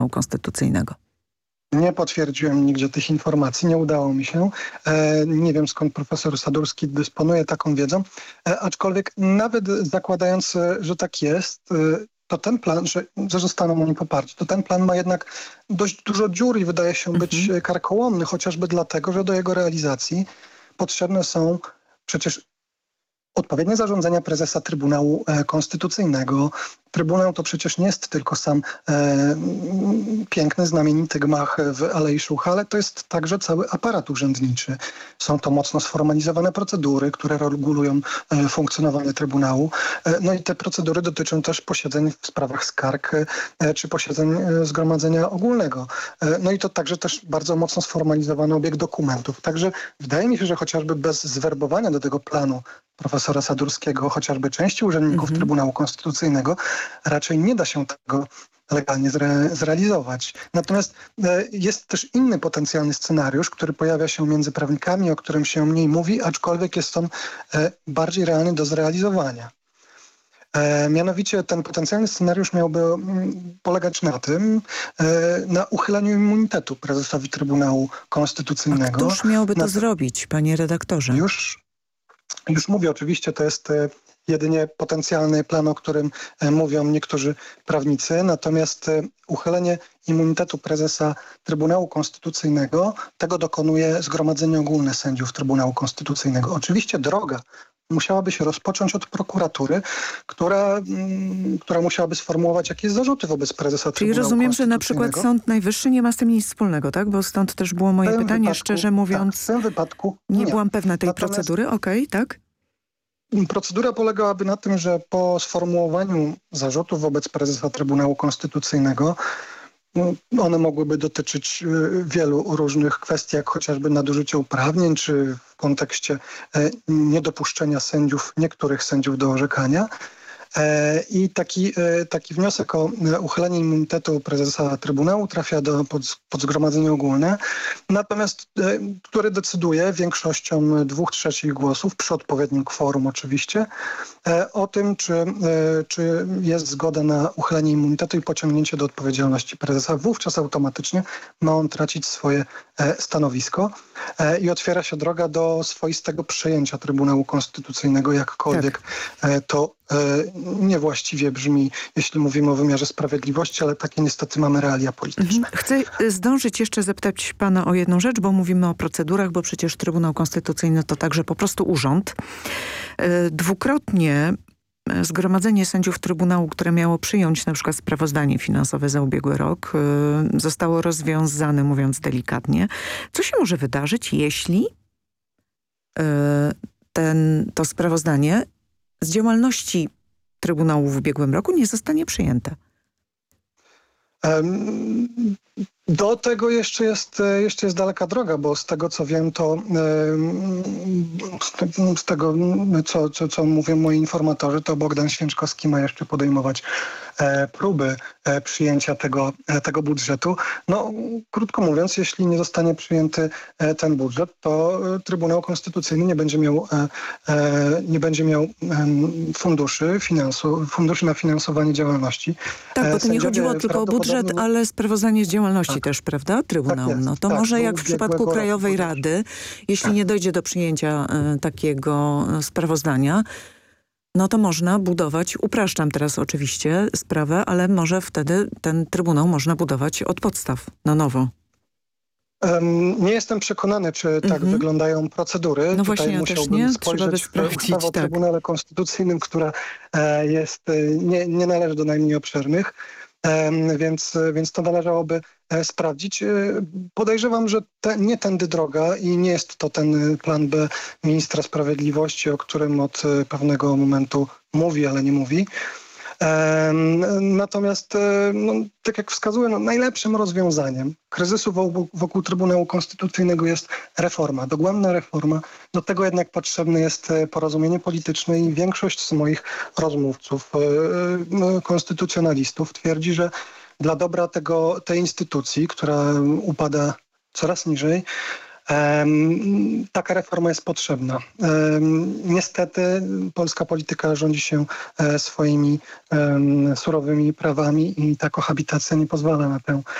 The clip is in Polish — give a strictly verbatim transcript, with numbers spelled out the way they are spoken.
Konstytucyjnego. Nie potwierdziłem nigdzie tych informacji, nie udało mi się. E, nie wiem, skąd profesor Sadurski dysponuje taką wiedzą, e, aczkolwiek nawet zakładając, że tak jest, e, to ten plan, że, że zostaną oni poparci, to ten plan ma jednak dość dużo dziur i wydaje się być Mhm. karkołomny, chociażby dlatego, że do jego realizacji potrzebne są przecież odpowiednie zarządzenia prezesa Trybunału e, Konstytucyjnego. Trybunał to przecież nie jest tylko sam e, piękny, znamienity gmach w Alei Szucha, ale to jest także cały aparat urzędniczy. Są to mocno sformalizowane procedury, które regulują e, funkcjonowanie Trybunału. E, no i te procedury dotyczą też posiedzeń w sprawach skarg e, czy posiedzeń e, Zgromadzenia Ogólnego. E, no i to także też bardzo mocno sformalizowany obieg dokumentów. Także wydaje mi się, że chociażby bez zwerbowania do tego planu profesora Sadurskiego, chociażby części urzędników Mhm. Trybunału Konstytucyjnego, raczej nie da się tego legalnie zre, zrealizować. Natomiast e, jest też inny potencjalny scenariusz, który pojawia się między prawnikami, o którym się mniej mówi, aczkolwiek jest on e, bardziej realny do zrealizowania. E, mianowicie ten potencjalny scenariusz miałby mm, polegać na tym, e, na uchyleniu immunitetu prezesowi Trybunału A Konstytucyjnego. któż miałby to Na, zrobić, panie redaktorze? już Już mówię, oczywiście to jest e, jedynie potencjalny plan, o którym e, mówią niektórzy prawnicy, natomiast e, uchylenie immunitetu prezesa Trybunału Konstytucyjnego, tego dokonuje Zgromadzenie Ogólne Sędziów Trybunału Konstytucyjnego. Oczywiście droga musiałaby się rozpocząć od prokuratury, która, mm, która musiałaby sformułować jakieś zarzuty wobec prezesa Czyli Trybunału rozumiem, że na Konstytucyjnego. przykład Sąd Najwyższy nie ma z tym nic wspólnego, tak? Bo stąd też było moje W tym pytanie, wypadku- szczerze mówiąc, Tak, w tym wypadku nie, nie. byłam pewna tej Natomiast- procedury. Okej, tak? Procedura polegałaby na tym, że po sformułowaniu zarzutów wobec prezesa Trybunału Konstytucyjnego, no, one mogłyby dotyczyć y, wielu różnych kwestii, jak chociażby nadużycia uprawnień, czy w kontekście e, niedopuszczenia sędziów, niektórych sędziów do orzekania. E, I taki, e, taki wniosek o e, uchylenie immunitetu prezesa Trybunału trafia do pod, pod Zgromadzenie Ogólne, natomiast e, który decyduje większością dwóch trzecich głosów, przy odpowiednim kworum oczywiście, e, o tym, czy, e, czy jest zgoda na uchylenie immunitetu i pociągnięcie do odpowiedzialności prezesa. Wówczas automatycznie ma on tracić swoje e, stanowisko e, i otwiera się droga do swoistego przejęcia Trybunału Konstytucyjnego, jakkolwiek e, to e, niewłaściwie brzmi, jeśli mówimy o wymiarze sprawiedliwości, ale takie niestety mamy realia polityczne. Mhm. Chcę zdążyć jeszcze zapytać pana o jedną rzecz, bo mówimy o procedurach, bo przecież Trybunał Konstytucyjny to także po prostu urząd. E, Dwukrotnie Zgromadzenie Sędziów Trybunału, które miało przyjąć na przykład sprawozdanie finansowe za ubiegły rok, e, zostało rozwiązane, mówiąc delikatnie. Co się może wydarzyć, jeśli e, ten, to sprawozdanie z działalności Trybunału w ubiegłym roku nie zostanie przyjęte? Em, Do tego jeszcze jest, jeszcze jest daleka droga, bo z tego co wiem, to em, z te- z tego co, co, co mówią moi informatorzy, to Bogdan Święczkowski ma jeszcze podejmować e, próby e, przyjęcia tego, e, tego budżetu. No krótko mówiąc, jeśli nie zostanie przyjęty e, ten budżet, to e, Trybunał Konstytucyjny nie będzie miał, e, e, nie będzie miał em, funduszy, finansu, funduszy na finansowanie działalności. Tak, bo E, to nie sędziowie chodziło tylko o budżet, prawdopodobnie- ale sprawozdanie z działalności Tak. też, prawda? Trybunału. Tak jest, No to tak, może do jak w przypadku ubiegłego Krajowej roku Rady, jeśli nie dojdzie do przyjęcia e, takiego e, sprawozdania, no to można budować, upraszczam teraz oczywiście sprawę, ale może wtedy ten Trybunał można budować od podstaw, na nowo. Em, Nie jestem przekonany, czy tak Mhm. wyglądają procedury. No Tutaj właśnie, ja też musiałbym nie. Trzeba by spojrzeć w sprawdzić, ustawę o tak. Trybunale Konstytucyjnym, która e, jest, e, nie, nie należy do najmniej obszernych, Em, więc, więc to należałoby e, sprawdzić. E, Podejrzewam, że te, nie tędy droga i nie jest to ten plan B ministra sprawiedliwości, o którym od e, pewnego momentu mówi, ale nie mówi. Em, Natomiast, e, no, tak jak wskazuję, no, najlepszym rozwiązaniem kryzysu wokół, wokół Trybunału Konstytucyjnego jest reforma, dogłębna reforma. Do tego jednak potrzebne jest e, porozumienie polityczne i większość z moich rozmówców, e, e, konstytucjonalistów twierdzi, że dla dobra tego, tej instytucji, która upada coraz niżej, Taka reforma jest potrzebna. Niestety polska polityka rządzi się swoimi surowymi prawami i ta kohabitacja nie pozwala na tę